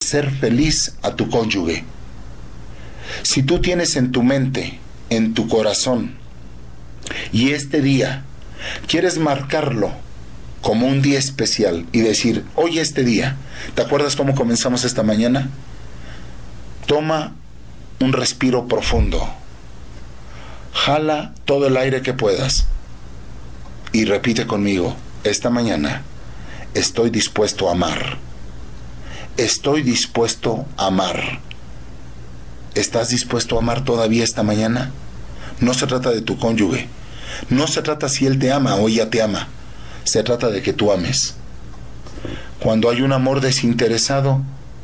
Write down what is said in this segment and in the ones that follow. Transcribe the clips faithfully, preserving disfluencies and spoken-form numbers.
hacer feliz a tu cónyuge. Si tú tienes en tu mente, en tu corazón, y este día quieres marcarlo como un día especial y decir, hoy este día, ¿te acuerdas cómo comenzamos esta mañana? Toma un respiro profundo, jala todo el aire que puedas y repite conmigo, esta mañana estoy dispuesto a amar. Estoy dispuesto a amar. ¿Estás dispuesto a amar todavía esta mañana? No se trata de tu cónyuge. No se trata si él te ama o ella te ama. Se trata de que tú ames. Cuando hay un amor desinteresado,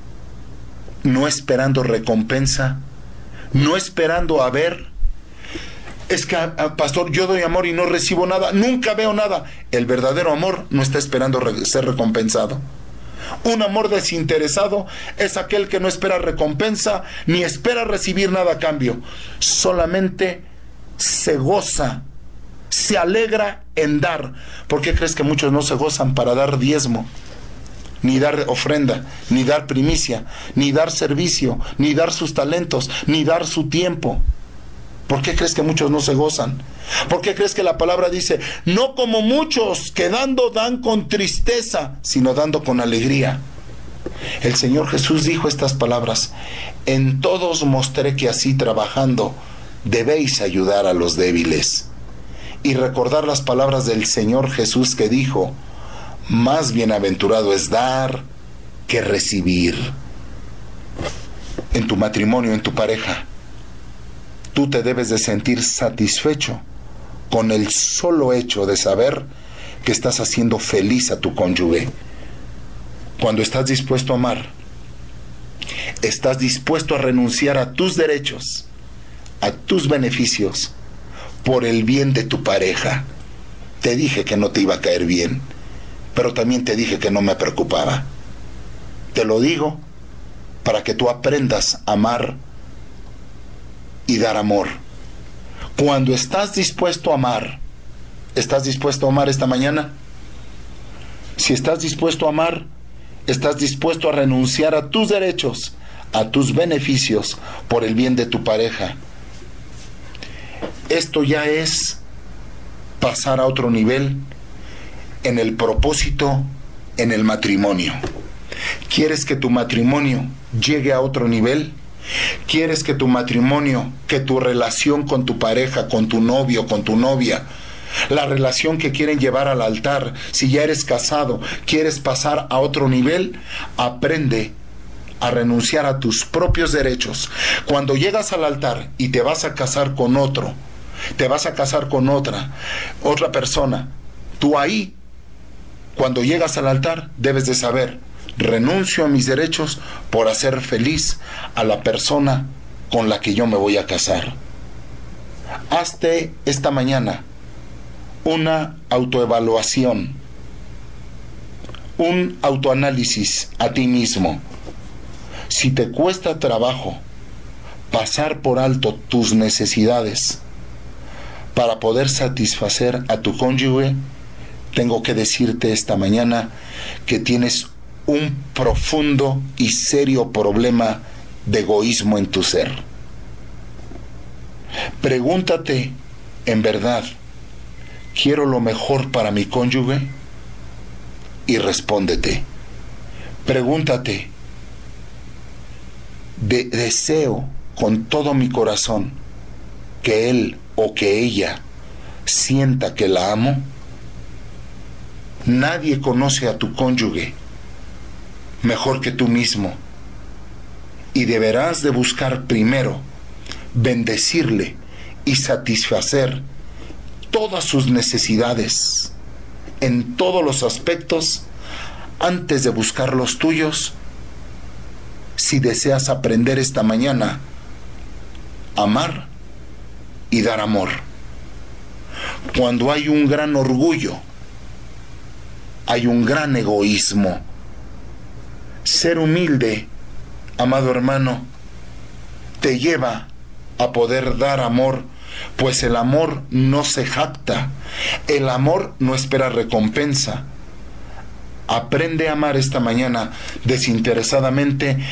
no esperando recompensa, no esperando a ver, es que, pastor, yo doy amor y no recibo nada, nunca veo nada. El verdadero amor no está esperando re- ser recompensado. Un amor desinteresado es aquel que no espera recompensa ni espera recibir nada a cambio. Solamente se goza, se alegra en dar. ¿Por qué crees que muchos no se gozan para dar diezmo, ni dar ofrenda, ni dar primicia, ni dar servicio, ni dar sus talentos, ni dar su tiempo? ¿Por qué crees que muchos no se gozan? ¿Por qué crees que la palabra dice, no como muchos que dando dan con tristeza, sino dando con alegría? El Señor Jesús dijo estas palabras, en todos mostré que así trabajando debéis ayudar a los débiles. Y recordar las palabras del Señor Jesús que dijo, más bienaventurado es dar que recibir. En tu matrimonio, en tu pareja, tú te debes de sentir satisfecho con el solo hecho de saber que estás haciendo feliz a tu cónyuge. Cuando estás dispuesto a amar, estás dispuesto a renunciar a tus derechos, a tus beneficios, por el bien de tu pareja. Te dije que no te iba a caer bien, pero también te dije que no me preocupaba. Te lo digo para que tú aprendas a amar y dar amor. Cuando estás dispuesto a amar, ¿estás dispuesto a amar esta mañana? Si estás dispuesto a amar, estás dispuesto a renunciar a tus derechos, a tus beneficios, por el bien de tu pareja. Esto ya es pasar a otro nivel en el propósito, en el matrimonio. ¿Quieres que tu matrimonio llegue a otro nivel? ¿Quieres que tu matrimonio, que tu relación con tu pareja, con tu novio, con tu novia, la relación que quieren llevar al altar, si ya eres casado, quieres pasar a otro nivel? Aprende a renunciar a tus propios derechos. Cuando llegas al altar y te vas a casar con otro, te vas a casar con otra, otra persona, tú ahí, cuando llegas al altar, debes de saber, renuncio a mis derechos por hacer feliz a la persona con la que yo me voy a casar. Hazte esta mañana una autoevaluación, un autoanálisis a ti mismo. Si te cuesta trabajo pasar por alto tus necesidades para poder satisfacer a tu cónyuge, tengo que decirte esta mañana que tienes un profundo y serio problema de egoísmo en tu ser. Pregúntate, en verdad, ¿quiero lo mejor para mi cónyuge? Y respóndete. Pregúntate, ¿de- ¿deseo con todo mi corazón que él o que ella sienta que la amo? Nadie conoce a tu cónyuge mejor que tú mismo, y deberás de buscar primero bendecirle y satisfacer todas sus necesidades en todos los aspectos antes de buscar los tuyos. Si deseas aprender esta mañana a amar y dar amor. Cuando hay un gran orgullo, hay un gran egoísmo. Ser humilde, amado hermano, te lleva a poder dar amor, pues el amor no se jacta, el amor no espera recompensa. Aprende a amar esta mañana desinteresadamente